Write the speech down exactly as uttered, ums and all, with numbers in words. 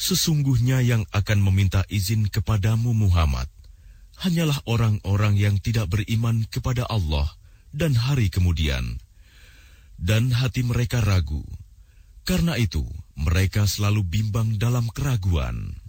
Sesungguhnya yang akan meminta izin kepadamu Muhammad hanyalah orang-orang yang tidak beriman kepada Allah dan hari kemudian, dan hati mereka ragu. Karena itu, mereka selalu bimbang dalam keraguan.